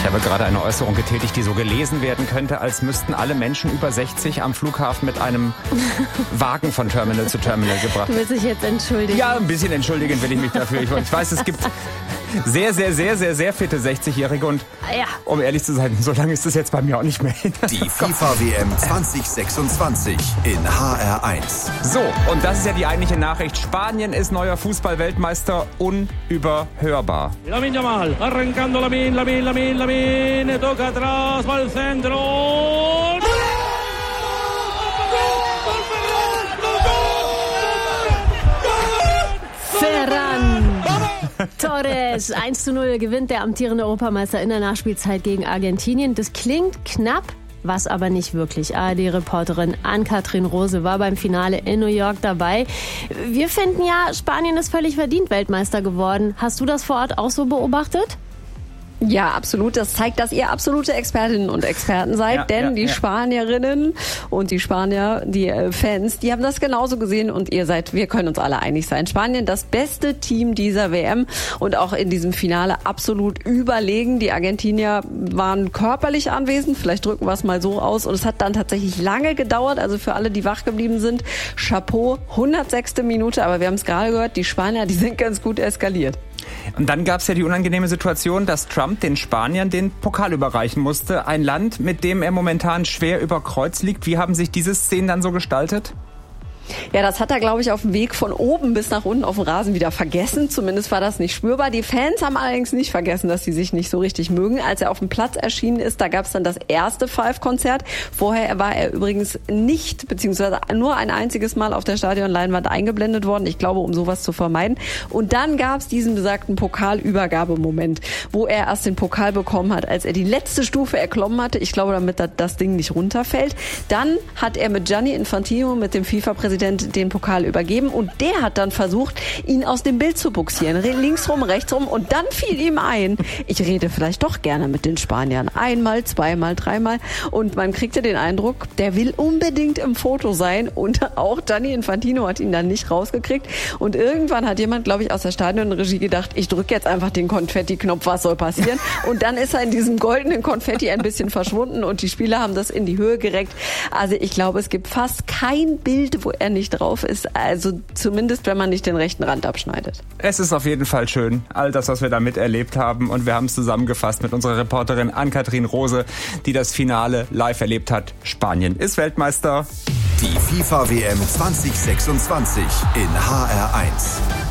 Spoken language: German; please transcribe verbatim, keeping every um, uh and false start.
habe gerade eine Äußerung getätigt, die so gelesen werden könnte, als müssten alle Menschen über sechzig am Flughafen mit einem Wagen von Terminal zu Terminal gebracht. Du willst dich jetzt entschuldigen? Ja, ein bisschen entschuldigen will ich mich dafür. Ich weiß, es gibt sehr, sehr, sehr, sehr, sehr fitte sechzigjährige und ja. um ehrlich zu sein, so lange ist es jetzt bei mir auch nicht mehr. Die FIFA-W M zwanzig sechsundzwanzig in H R eins. So, und das ist ja die eigentliche Nachricht. Spanien ist neuer Fußball-Weltmeister, unüberhörbar. Lamine Yamal, arrancando Lamine, Lamine, Lamine, Lamine, toca atrás, va al centro. Ferran Torres, eins zu null gewinnt der amtierende Europameister in der Nachspielzeit gegen Argentinien. Das klingt knapp, was aber nicht wirklich. A R D-Reporterin Ann-Kathrin Rose war beim Finale in New York dabei. Wir finden ja, Spanien ist völlig verdient Weltmeister geworden. Hast du das vor Ort auch so beobachtet? Ja, absolut. Das zeigt, dass ihr absolute Expertinnen und Experten seid, ja, denn ja, die ja. Spanierinnen und die Spanier, die äh, Fans, die haben das genauso gesehen und ihr seid, wir können uns alle einig sein. Spanien, das beste Team dieser W M und auch in diesem Finale absolut überlegen. Die Argentinier waren körperlich anwesend, vielleicht drücken wir es mal so aus und es hat dann tatsächlich lange gedauert, also für alle, die wach geblieben sind, Chapeau, hundertsechste Minute, aber wir haben es gerade gehört, die Spanier, die sind ganz gut eskaliert. Und dann gab es ja die unangenehme Situation, dass Trump den Spaniern den Pokal überreichen musste. Ein Land, mit dem er momentan schwer über Kreuz liegt. Wie haben sich diese Szenen dann so gestaltet? Ja, das hat er, glaube ich, auf dem Weg von oben bis nach unten auf dem Rasen wieder vergessen. Zumindest war das nicht spürbar. Die Fans haben allerdings nicht vergessen, dass sie sich nicht so richtig mögen. Als er auf dem Platz erschienen ist, da gab es dann das erste Five-Konzert. Vorher war er übrigens nicht, beziehungsweise nur ein einziges Mal auf der Stadionleinwand eingeblendet worden. Ich glaube, um sowas zu vermeiden. Und dann gab es diesen besagten Pokalübergabemoment, wo er erst den Pokal bekommen hat, als er die letzte Stufe erklommen hatte. Ich glaube, damit das Ding nicht runterfällt. Dann hat er mit Gianni Infantino, mit dem FIFA-Präsidenten, den Pokal übergeben und der hat dann versucht, ihn aus dem Bild zu buxieren. Linksrum, rechtsrum und dann fiel ihm ein, ich rede vielleicht doch gerne mit den Spaniern. Einmal, zweimal, dreimal und man kriegte den Eindruck, der will unbedingt im Foto sein und auch Gianni Infantino hat ihn dann nicht rausgekriegt und irgendwann hat jemand, glaube ich, aus der Stadionregie gedacht, ich drücke jetzt einfach den Konfetti-Knopf, was soll passieren? Und dann ist er in diesem goldenen Konfetti ein bisschen verschwunden und die Spieler haben das in die Höhe gereckt. Also ich glaube, es gibt fast kein Bild, wo er nicht drauf ist, also zumindest, wenn man nicht den rechten Rand abschneidet. Es ist auf jeden Fall schön, all das, was wir da miterlebt haben und wir haben es zusammengefasst mit unserer Reporterin Ann-Kathrin Rose, die das Finale live erlebt hat. Spanien ist Weltmeister. Die FIFA-W M zwanzig sechsundzwanzig in H R eins.